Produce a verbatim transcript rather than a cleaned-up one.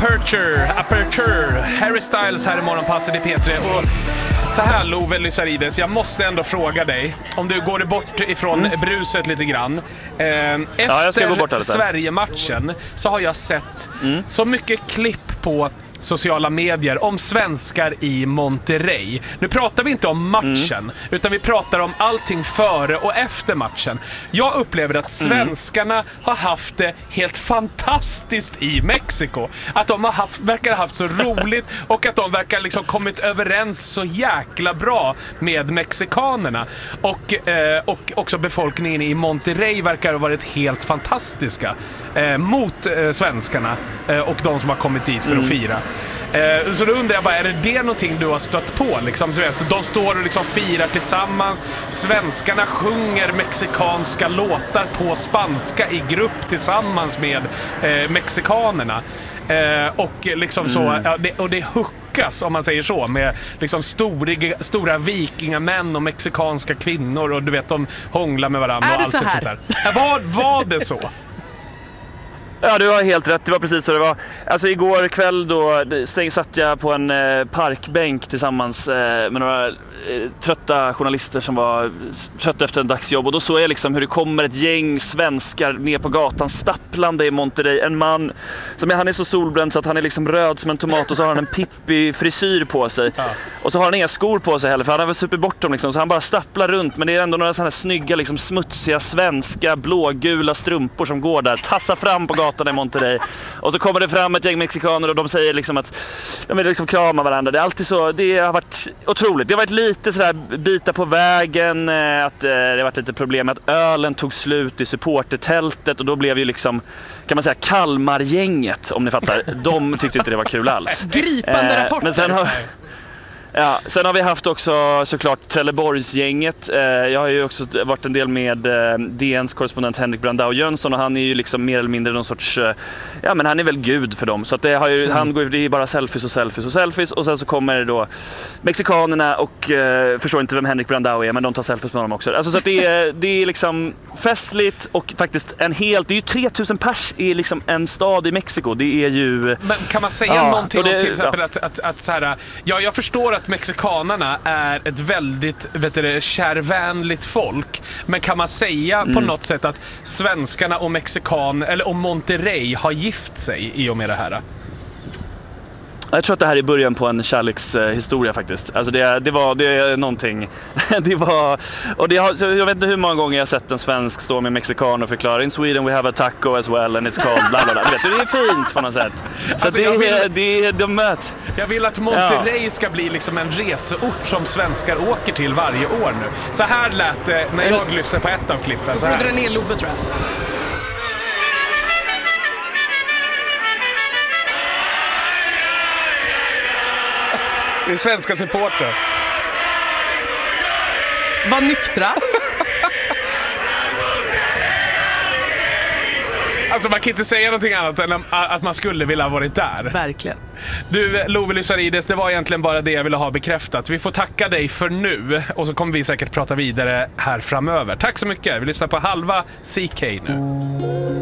Aperture, Aperture, Harry Styles här i Morgonpasset i P tre. Och så här, Love Lysarides, jag måste ändå fråga dig, om du går bort ifrån mm. bruset lite grann. Eh, efter ja, Sverige-matchen så har jag sett mm. så mycket klipp på sociala medier om svenskar i Monterrey. Nu pratar vi inte om matchen, mm. utan vi pratar om allting före och efter matchen. Jag upplever att svenskarna mm. har haft det helt fantastiskt i Mexiko. Att de har haft, verkar ha haft så roligt och att de verkar liksom kommit överens så jäkla bra med mexikanerna. Och, eh, och också befolkningen i Monterrey verkar ha varit helt fantastiska eh, mot eh, svenskarna eh, och de som har kommit dit för mm. att fira. Eh, så då undrar jag bara, är det det någonting du har stött på? Liksom, så vet, de står och liksom firar tillsammans. Svenskarna sjunger mexikanska låtar på spanska i grupp tillsammans med eh, mexikanerna. Eh, och liksom så, mm. ja, det, och det hookas, om man säger så, med liksom storiga, stora vikingamän och mexikanska kvinnor, och du vet, de hånglar med varandra och allt det sånt där. Eh, var, var det så? Ja, du har helt rätt. Det var precis så det var. Alltså igår kväll då stäng, satt jag på en eh, parkbänk tillsammans eh, med några eh, trötta journalister som var trötta efter en dagsjobb. Och då såg jag liksom hur det kommer ett gäng svenskar ner på gatan stapplande i Monterrey. En man som är, han är så solbränd så att han är liksom röd som en tomat, och så har han en Pippi-frisyr på sig. Ja. Och så har han inga skor på sig heller, för han har väl super bort dem liksom. Så han bara stapplar runt, men det är ändå några sådana här snygga, liksom smutsiga svenska blågula strumpor som går där, tassar fram på gatan i Monterrey. Och så kommer det fram ett gäng mexikaner och de säger liksom att de vill liksom krama varandra. Det är alltid så, det har varit otroligt. Det har varit lite sådär bitar på vägen, att det har varit lite problem med att ölen tog slut i supportertältet, och då blev ju liksom, kan man säga, Kalmargänget, om ni fattar. De tyckte inte det var kul alls. Gripande eh, rapporter. Men sen har Ja, sen har vi haft också såklart Trelleborgsgänget. Eh, jag har ju också varit en del med eh, D N:s korrespondent Henrik Brandao Jönsson, och han är ju liksom mer eller mindre någon sorts, eh, ja men han är väl gud för dem. Så att det har ju, mm. han går ju, det är bara selfies och selfies och selfies, och sen så kommer det då mexikanerna och eh, förstår inte vem Henrik Brandao är, men de tar selfies med honom också. Alltså så att det är, det är liksom festligt, och faktiskt en helt, det är ju tre tusen pers i liksom en stad i Mexiko. Det är ju... Men kan man säga ja, någonting det, om till exempel ja. att, att, att så här, ja, jag förstår att mexikanerna är ett väldigt, vet du, kärvänligt folk, men kan man säga mm. på något sätt att svenskarna och mexikan eller och Monterrey har gift sig i och med det här? Jag tror att det här är början på en kärlekshistoria faktiskt. Alltså det, det var det är någonting. det var och det har, jag vet inte hur många gånger jag har sett en svensk stå med mexikan och förklara: in Sweden we have a taco as well and it's called bla bla bla. Vet du, det är fint på något sätt. Så alltså det, vill, det, de möts. Jag vill att Monterrey ja. ska bli liksom en reseort som svenskar åker till varje år nu. Så här lät det när jag lyssnade på ett av klippen. Så här. Du drar ner Love, tror jag. Det är svenska supporter. Var nyktra. Alltså man kan inte säga någonting annat än att man skulle vilja ha varit där. Verkligen. Du, Love Lysarides, det var egentligen bara det jag ville ha bekräftat. Vi får tacka dig för nu, och så kommer vi säkert prata vidare här framöver. Tack så mycket. Vi lyssnar på halva C K nu.